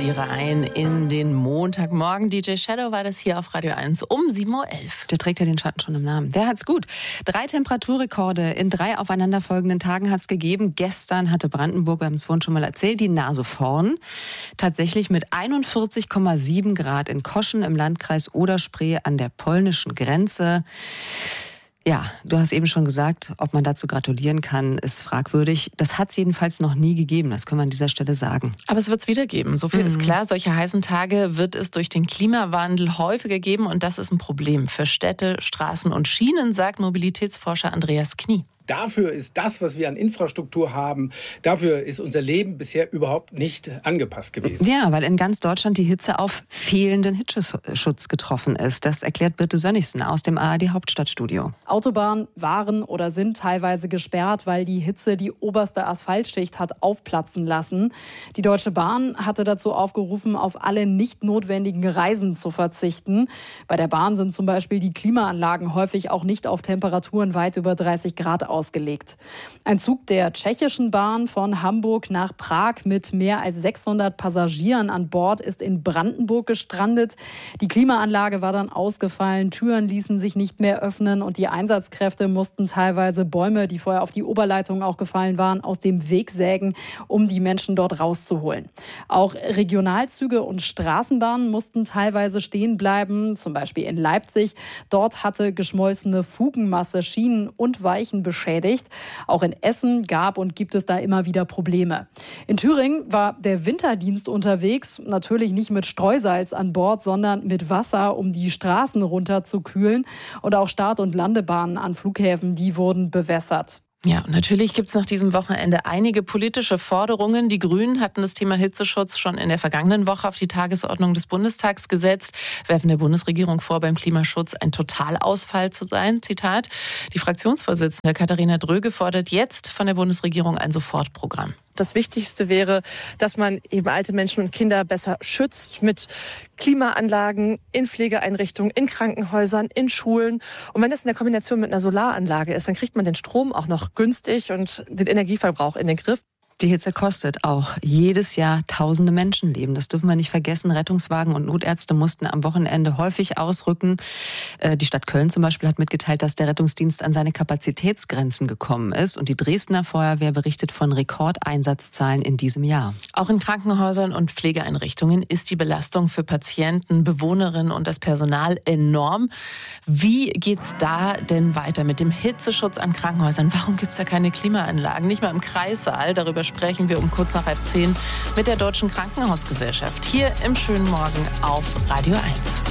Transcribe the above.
spaziere ein in den Montagmorgen. DJ Shadow war das hier auf Radio 1 um 7.11 Uhr. Der trägt ja den Schatten schon im Namen. Der hat's gut. 3 Temperaturrekorde in 3 aufeinanderfolgenden Tagen hat's gegeben. Gestern hatte Brandenburg, wir haben es vorhin schon mal erzählt, die Nase vorn. Tatsächlich mit 41,7 Grad in Koschen im Landkreis Oder-Spree an der polnischen Grenze. Ja, du hast eben schon gesagt, ob man dazu gratulieren kann, ist fragwürdig. Das hat es jedenfalls noch nie gegeben, das können wir an dieser Stelle sagen. Aber es wird es wieder geben, so viel ist klar. Solche heißen Tage wird es durch den Klimawandel häufiger geben und das ist ein Problem für Städte, Straßen und Schienen, sagt Mobilitätsforscher Andreas Knie. Dafür ist das, was wir an Infrastruktur haben, dafür ist unser Leben bisher überhaupt nicht angepasst gewesen. Ja, weil in ganz Deutschland die Hitze auf fehlenden Hitzeschutz getroffen ist. Das erklärt Birte Sönnigsen aus dem ARD Hauptstadtstudio. Autobahnen waren oder sind teilweise gesperrt, weil die Hitze die oberste Asphaltschicht hat aufplatzen lassen. Die Deutsche Bahn hatte dazu aufgerufen, auf alle nicht notwendigen Reisen zu verzichten. Bei der Bahn sind zum Beispiel die Klimaanlagen häufig auch nicht auf Temperaturen weit über 30 Grad ausgelegt. Ein Zug der tschechischen Bahn von Hamburg nach Prag mit mehr als 600 Passagieren an Bord ist in Brandenburg gestrandet. Die Klimaanlage war dann ausgefallen, Türen ließen sich nicht mehr öffnen und die Einsatzkräfte mussten teilweise Bäume, die vorher auf die Oberleitung auch gefallen waren, aus dem Weg sägen, um die Menschen dort rauszuholen. Auch Regionalzüge und Straßenbahnen mussten teilweise stehen bleiben, zum Beispiel in Leipzig. Dort hatte geschmolzene Fugenmasse Schienen und Weichen beschädigt. Auch in Essen gab und gibt es da immer wieder Probleme. In Thüringen war der Winterdienst unterwegs, natürlich nicht mit Streusalz an Bord, sondern mit Wasser, um die Straßen runterzukühlen. Und auch Start- und Landebahnen an Flughäfen, die wurden bewässert. Ja, und natürlich gibt es nach diesem Wochenende einige politische Forderungen. Die Grünen hatten das Thema Hitzeschutz schon in der vergangenen Woche auf die Tagesordnung des Bundestags gesetzt, werfen der Bundesregierung vor, beim Klimaschutz ein Totalausfall zu sein. Zitat, die Fraktionsvorsitzende Katharina Dröge fordert jetzt von der Bundesregierung ein Sofortprogramm. Das Wichtigste wäre, dass man eben alte Menschen und Kinder besser schützt mit Klimaanlagen in Pflegeeinrichtungen, in Krankenhäusern, in Schulen. Und wenn das in der Kombination mit einer Solaranlage ist, dann kriegt man den Strom auch noch günstig und den Energieverbrauch in den Griff. Die Hitze kostet auch jedes Jahr tausende Menschenleben. Das dürfen wir nicht vergessen. Rettungswagen und Notärzte mussten am Wochenende häufig ausrücken. Die Stadt Köln zum Beispiel hat mitgeteilt, dass der Rettungsdienst an seine Kapazitätsgrenzen gekommen ist. Und die Dresdner Feuerwehr berichtet von Rekordeinsatzzahlen in diesem Jahr. Auch in Krankenhäusern und Pflegeeinrichtungen ist die Belastung für Patienten, Bewohnerinnen und das Personal enorm. Wie geht's da denn weiter mit dem Hitzeschutz an Krankenhäusern? Warum gibt's da keine Klimaanlagen? Nicht mal im Kreissaal. Darüber sprechen wir um kurz nach 9:30 mit der Deutschen Krankenhausgesellschaft hier im schönen Morgen auf Radio 1.